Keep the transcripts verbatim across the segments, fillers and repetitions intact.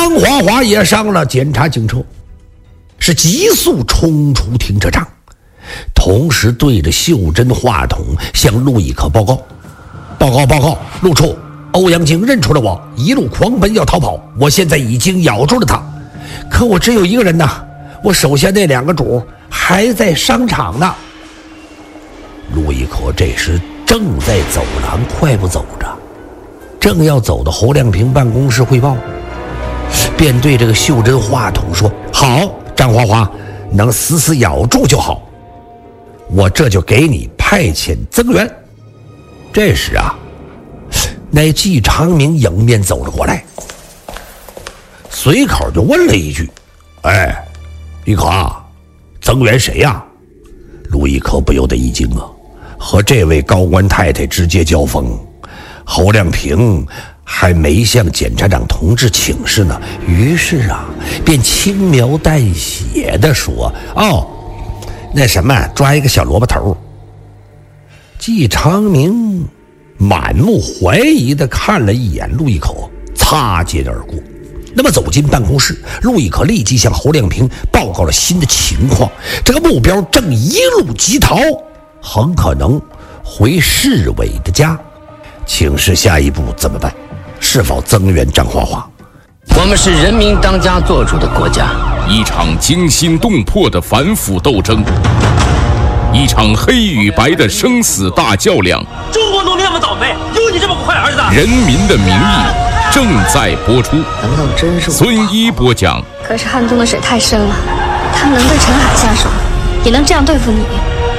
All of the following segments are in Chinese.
张华华也上了检查警车，是急速冲出停车场，同时对着袖珍话筒向陆亦可报告：报告报告，陆处，欧阳靖认出了我，一路狂奔要逃跑，我现在已经咬住了他，可我只有一个人呐，我手下那两个主还在商场呢。陆亦可这时正在走廊快步走着，正要走到侯亮平办公室汇报，便对这个袖珍话筒说：好，张华华，能死死咬住就好，我这就给你派遣增援。这时啊，那季长明迎面走了过来，随口就问了一句：哎，亦可啊，增援谁呀、啊？陆亦可不由得一惊啊，和这位高官太太直接交锋，侯亮平还没向检察长同志请示呢，于是啊，便轻描淡写地说：哦，那什么，抓一个小萝卜头。季长明满目怀疑地看了一眼陆亦可，擦肩而过。那么走进办公室，陆亦可立即向侯亮平报告了新的情况，这个目标正一路急逃，很可能回市委的家，请示下一步怎么办，是否增援张华华。 我们是人民当家作主的国家， 一场惊心动魄的反腐斗争，一场黑与白的生死大较量。 中国农民那么倒霉，有你这么个坏儿子。 人民的名义正在播出。 难道真是孙一播讲。 可是汉中的水太深了，他们能对陈海下手，也能这样对付你。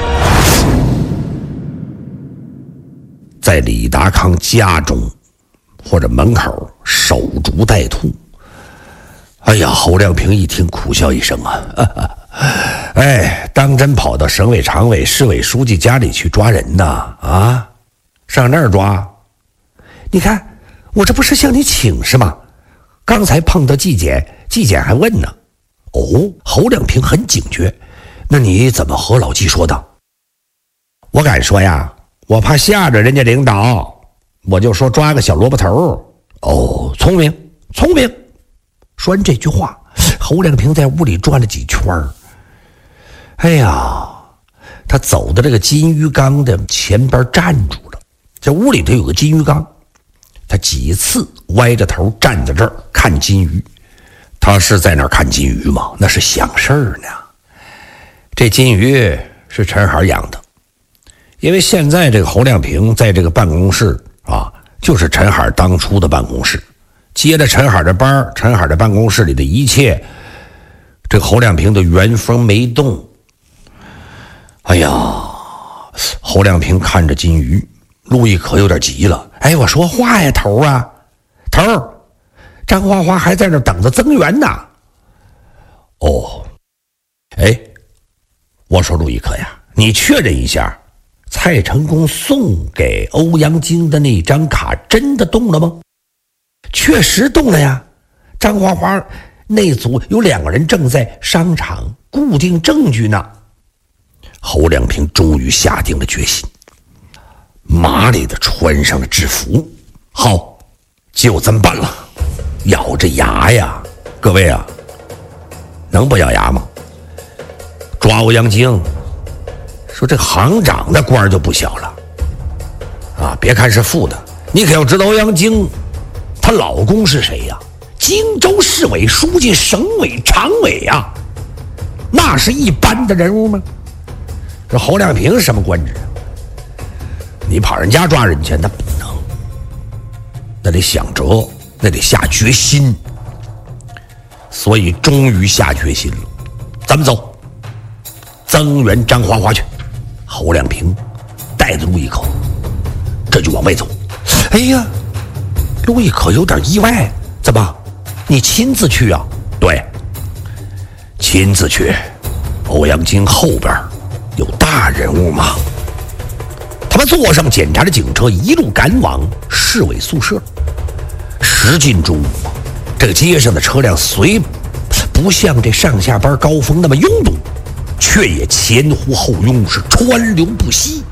在李达康家中或者门口守株待兔。哎呀，侯亮平一听苦笑一声啊，哈哈，哎，当真跑到省委常委、市委书记家里去抓人呐？啊，上那儿抓？你看，我这不是向你请示吗？刚才碰到纪检，纪检还问呢。哦，侯亮平很警觉，那你怎么和老纪说的？我敢说呀，我怕吓着人家领导，我就说抓个小萝卜头。哦，聪明，聪明。说完这句话，侯亮平在屋里转了几圈儿。哎呀，他走到这个金鱼缸的前边站住了。这屋里头有个金鱼缸，他几次歪着头站在这儿看金鱼。他是在那儿看金鱼吗？那是想事儿呢。这金鱼是陈海养的，因为现在这个侯亮平在这个办公室啊，就是陈海当初的办公室。接了陈海的班，陈海的办公室里的一切，这个侯亮平的原封没动。哎呀，侯亮平看着金鱼，陆亦可有点急了。哎，我说话呀，头啊，头，张花花还在那等着增援呢。哦，哎，我说陆亦可呀，你确认一下，蔡成功送给欧阳菁的那张卡真的动了吗？确实动了呀，张花花那组有两个人正在商场固定证据呢。侯亮平终于下定了决心，麻利的穿上了制服。好，就这么办了。咬着牙呀，各位啊，能不咬牙吗？抓欧阳菁，说这行长的官就不小了啊！别看是副的，你可要知道欧阳菁她老公是谁呀？荆州市委书记、省委常委呀，那是一般的人物吗？这侯亮平什么官职？你跑人家抓人去，那不能，那得想辙，那得下决心。所以终于下决心了，咱们走，增援张花花去。侯亮平带着陆亦可，这就往外走。哎呀！陆亦可有点意外，怎么？你亲自去啊？对，亲自去。欧阳菁后边有大人物吗？他们坐上检查的警车，一路赶往市委宿舍。时近中午，这个街上的车辆虽不像这上下班高峰那么拥堵，却也前呼后拥，是川流不息。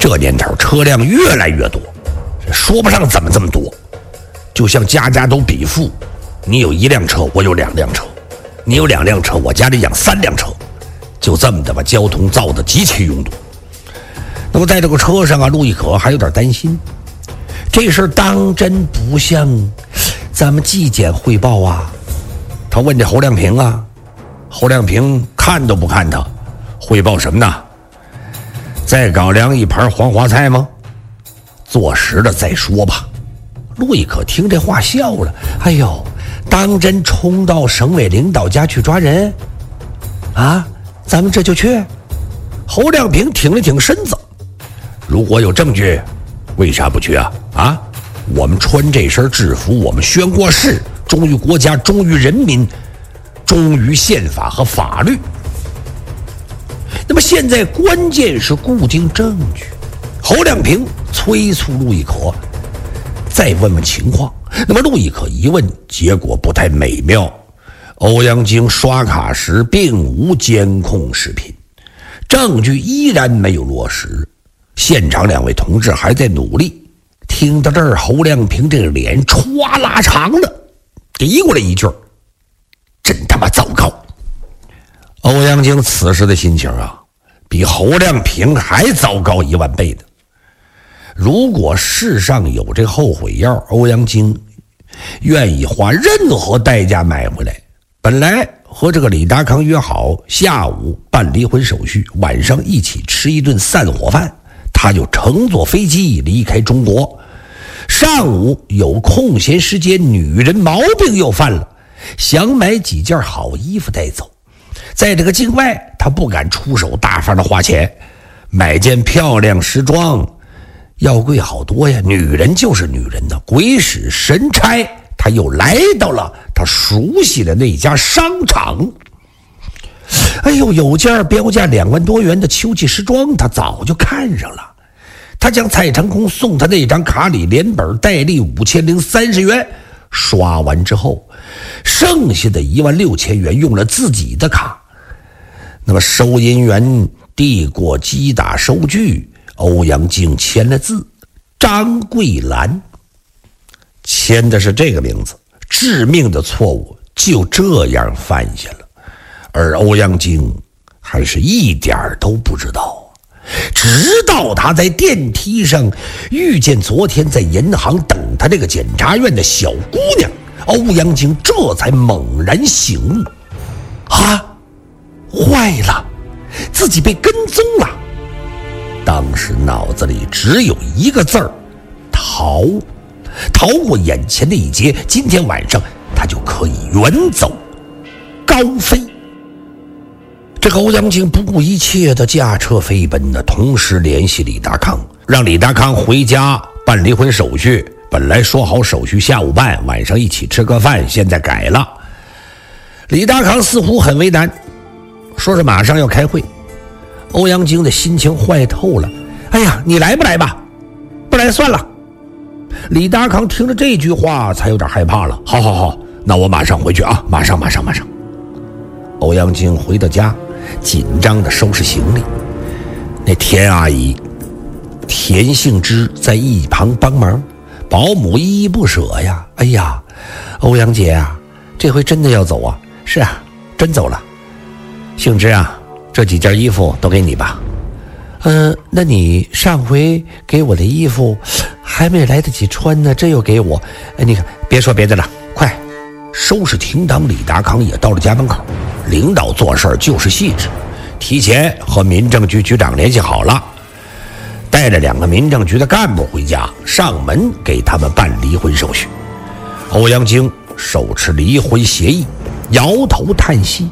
这年头车辆越来越多，说不上怎么这么多，就像家家都比富，你有一辆车，我有两辆车，你有两辆车，我家里养三辆车，就这么的把交通造得极其拥堵。那么在这个车上啊，陆亦可还有点担心，这事儿当真不像咱们纪检汇报啊。他问这侯亮平啊，侯亮平看都不看他，汇报什么呢？再搞量一盘黄花菜吗？坐实了再说吧。陆亦可听这话笑了，哎呦，当真冲到省委领导家去抓人啊？咱们这就去。侯亮平挺了挺身子，如果有证据，为啥不去啊？啊，我们穿这身制服，我们宣过誓，忠于国家，忠于人民，忠于宪法和法律。那么现在关键是固定证据。侯亮平催促陆亦可再问问情况。那么陆亦可一问，结果不太美妙。欧阳菁刷卡时并无监控视频，证据依然没有落实。现场两位同志还在努力。听到这儿，侯亮平这个脸歘拉长了，嘀咕了一句：“真他妈糟糕！”欧阳菁此时的心情啊，比侯亮平还糟糕一万倍的。如果世上有这后悔药，欧阳菁愿意花任何代价买回来。本来和这个李达康约好下午办离婚手续，晚上一起吃一顿散伙饭，他就乘坐飞机离开中国。上午有空闲时间，女人毛病又犯了，想买几件好衣服带走。在这个境外，他不敢出手大方的花钱，买件漂亮时装要贵好多呀。女人就是女人的，鬼使神差，他又来到了他熟悉的那家商场。哎呦，有件标价两万多元的秋季时装，他早就看上了。他将蔡长空送他那张卡里连本带利五千零三十元刷完之后，剩下的一万六千元用了自己的卡。那么收银员递过机打收据，欧阳菁签了字，张桂兰，签的是这个名字。致命的错误就这样犯下了，而欧阳菁还是一点都不知道。直到他在电梯上遇见昨天在银行等他这个检察院的小姑娘，欧阳菁这才猛然醒悟，啊，坏了，自己被跟踪了。当时脑子里只有一个字儿：逃。逃过眼前的一劫，今天晚上他就可以远走高飞。这个欧阳菁不顾一切的驾车飞奔的同时联系李达康，让李达康回家办离婚手续。本来说好手续下午办，晚上一起吃个饭，现在改了。李达康似乎很为难，说是马上要开会。欧阳菁的心情坏透了，哎呀，你来不来吧？不来算了。李达康听了这句话才有点害怕了，好好好，那我马上回去啊，马上马上马上。欧阳菁回到家，紧张地收拾行李。那田阿姨田杏枝在一旁帮忙，保姆依依不舍呀。哎呀，欧阳姐啊，这回真的要走啊？是啊，真走了。杏枝啊，这几件衣服都给你吧。嗯、呃，那你上回给我的衣服还没来得及穿呢，这又给我。哎，你看，别说别的了，快收拾停当。李达康也到了家门口，领导做事就是细致，提前和民政局局长联系好了，带着两个民政局的干部回家，上门给他们办离婚手续。欧阳菁手持离婚协议，摇头叹息：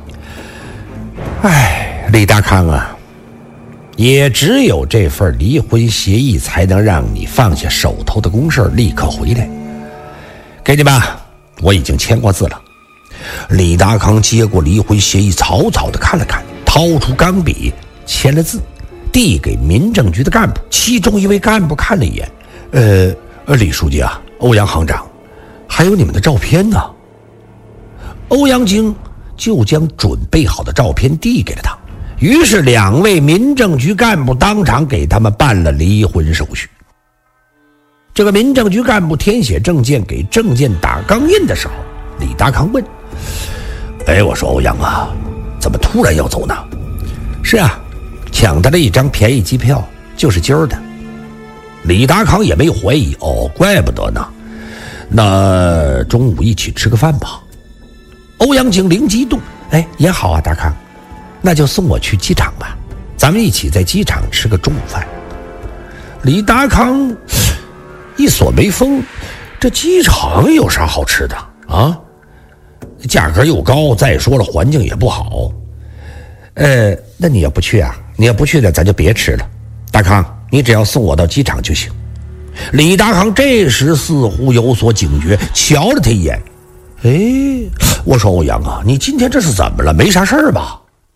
哎，李达康啊，也只有这份离婚协议才能让你放下手头的公事，立刻回来。给你吧，我已经签过字了。李达康接过离婚协议，草草地看了看，掏出钢笔签了字，递给民政局的干部。其中一位干部看了一眼，呃呃，李书记啊，欧阳行长，还有你们的照片呢。欧阳菁就将准备好的照片递给了他， 于是两位民政局干部当场给他们办了离婚手续。这个民政局干部填写证件给证件打钢印的时候，李达康问：哎，我说欧阳啊，怎么突然要走呢？是啊，抢到了一张便宜机票，就是今儿的。李达康也没有怀疑，哦，怪不得呢。那中午一起吃个饭吧。欧阳靖灵机一动，哎，也好啊，达康，那就送我去机场吧，咱们一起在机场吃个中午饭。李达康一锁眉峰，这机场有啥好吃的啊？价格又高，再说了环境也不好。呃，那你要不去啊？你要不去的，咱就别吃了。达康，你只要送我到机场就行。李达康这时似乎有所警觉，瞧了他一眼。哎，我说欧阳啊，你今天这是怎么了？没啥事儿吧？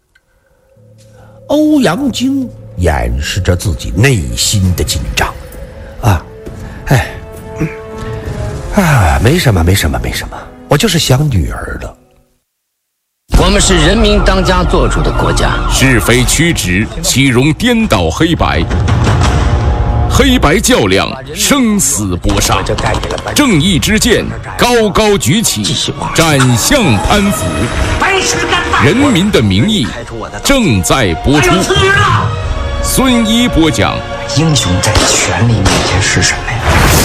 欧阳靖掩饰着自己内心的紧张。啊，哎，嗯，啊，没什么，没什么，没什么，我就是想女儿了。 我们是人民当家作主的国家， 是非曲直，岂容颠倒黑白？黑白较量，生死搏杀，正义之剑高高举起，斩相潘福。人民的名义正在播出。孙一播讲： 英雄在权力面前是什么呀？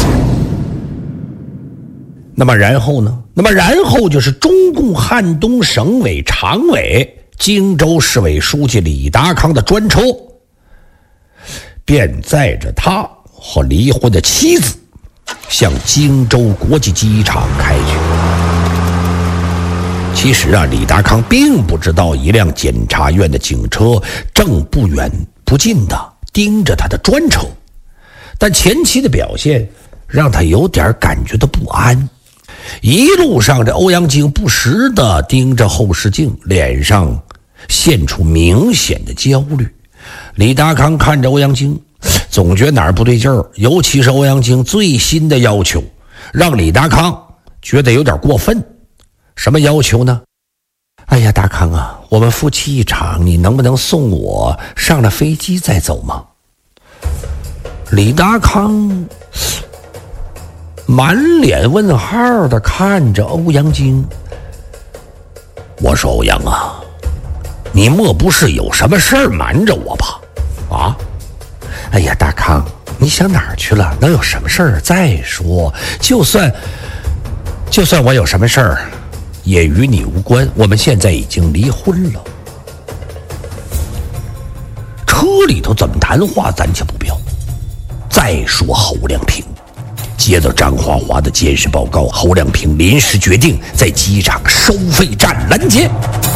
那么然后呢？那么然后就是中共汉东省委常委、荆州市委书记李达康的专车，便载着他和离婚的妻子向荆州国际机场开去。其实啊，李达康并不知道一辆检察院的警车正不远不近的盯着他的专车，但前期的表现让他有点感觉到不安。一路上这欧阳靖不时地盯着后视镜，脸上现出明显的焦虑。李达康看着欧阳靖，总觉得哪儿不对劲儿，尤其是欧阳靖最新的要求，让李达康觉得有点过分。什么要求呢？哎呀，达康啊，我们夫妻一场，你能不能送我上了飞机再走吗？李达康满脸问号的看着欧阳靖，我说欧阳啊，你莫不是有什么事儿瞒着我吧？啊？哎呀，达康，你想哪儿去了？能有什么事儿？再说，就算就算我有什么事儿，也与你无关。我们现在已经离婚了。车里头怎么谈话暂且不表。再说侯亮平。接到张华华的监视报告，侯亮平临时决定在机场收费站拦截。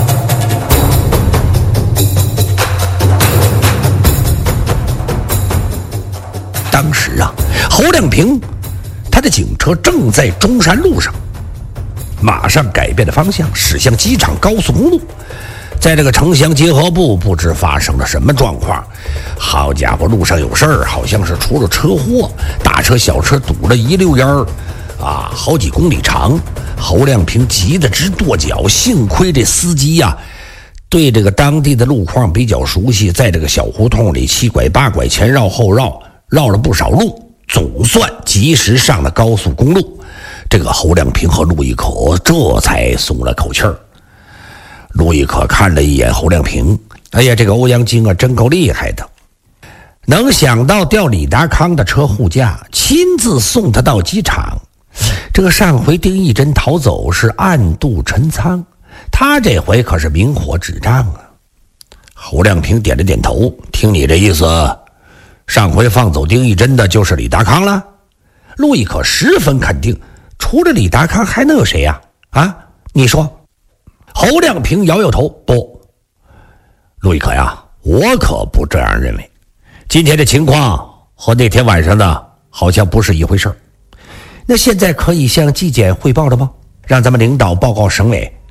当时啊，侯亮平他的警车正在中山路上，马上改变了方向，驶向机场高速公路。在这个城乡结合部，不知发生了什么状况。好家伙，路上有事儿，好像是出了车祸，大车小车堵了一溜烟儿啊，好几公里长。侯亮平急得直跺脚，幸亏这司机呀、啊、对这个当地的路况比较熟悉，在这个小胡同里七拐八拐，前绕后绕，绕了不少路，总算及时上了高速公路。这个侯亮平和陆亦可这才松了口气儿。陆亦可看了一眼侯亮平，哎呀，这个欧阳靖啊，真够厉害的，能想到调李达康的车护驾，亲自送他到机场。这个上回丁义珍逃走是暗度陈仓，他这回可是明火执仗啊。侯亮平点了点头，听你这意思，上回放走丁义珍的就是李达康了。陆亦可十分肯定，除了李达康还能有谁呀、啊？啊，你说？侯亮平摇摇头，不，陆亦可呀，我可不这样认为。今天的情况和那天晚上的好像不是一回事儿。那现在可以向纪检汇报了吗？让咱们领导报告省委，